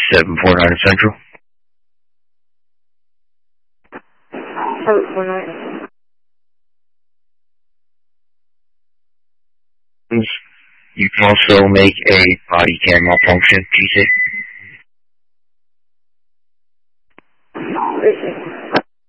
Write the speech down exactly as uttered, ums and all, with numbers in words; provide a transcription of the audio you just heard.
seven four nine Central. seven four nine. You can also make a body cam malfunction, G C. Appreciate it.